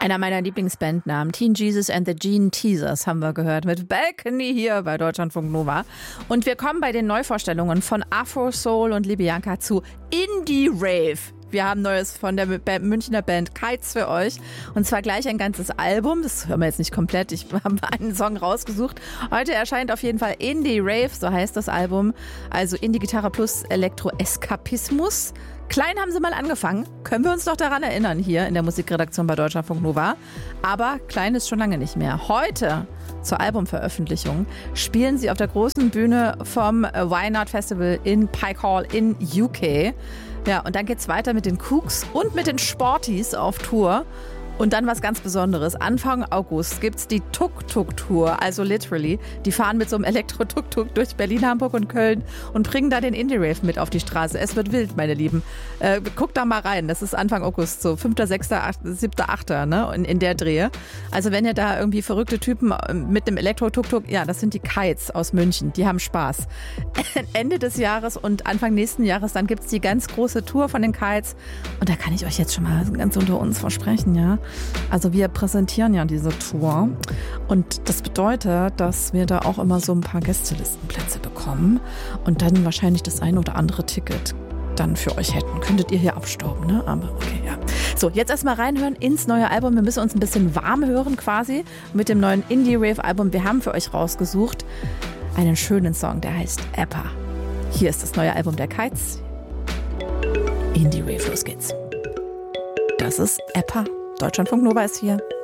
Einer meiner Lieblingsbandnamen, Teen Jesus and the Gene Teasers, haben wir gehört mit Balcony hier bei Deutschlandfunk Nova. Und wir kommen bei den Neuvorstellungen von Afro Soul und Libyanka zu Indie Rave. Wir haben Neues von der Münchner Band Kites für euch. Und zwar gleich ein ganzes Album. Das hören wir jetzt nicht komplett. Ich habe einen Song rausgesucht. Heute erscheint auf jeden Fall Indie Rave, so heißt das Album. Also Indie-Gitarre plus Elektro-Eskapismus. Klein haben sie mal angefangen. Können wir uns doch daran erinnern hier in der Musikredaktion bei Deutschlandfunk Nova. Aber klein ist schon lange nicht mehr. Heute zur Albumveröffentlichung spielen sie auf der großen Bühne vom Why Not Festival in Pike Hall in UK. Ja, und dann geht's weiter mit den Kooks und mit den Sporties auf Tour. Und dann was ganz Besonderes. Anfang August gibt's die Tuk-Tuk-Tour, also literally. Die fahren mit so einem Elektro-Tuk-Tuk durch Berlin, Hamburg und Köln und bringen da den Indie-Rave mit auf die Straße. Es wird wild, meine Lieben. Guckt da mal rein. Das ist Anfang August, so 5., 6., 8., 7., 8., ne? In der Drehe. Also wenn ihr da irgendwie verrückte Typen mit dem Elektro-Tuk-Tuk, ja, das sind die Kites aus München. Die haben Spaß. Ende des Jahres und Anfang nächsten Jahres, dann gibt's die ganz große Tour von den Kites. Und da kann ich euch jetzt schon mal ganz unter uns versprechen, ja. Also wir präsentieren ja diese Tour und das bedeutet, dass wir da auch immer so ein paar Gästelistenplätze bekommen und dann wahrscheinlich das ein oder andere Ticket dann für euch hätten. Könntet ihr hier abstauben, ne? Aber okay, ja. So, jetzt erstmal reinhören ins neue Album. Wir müssen uns ein bisschen warm hören quasi mit dem neuen Indie-Rave-Album. Wir haben für euch rausgesucht einen schönen Song, der heißt Appa. Hier ist das neue Album der Kites. Indie-Rave, los geht's. Das ist Appa. Deutschlandfunk Nova ist hier.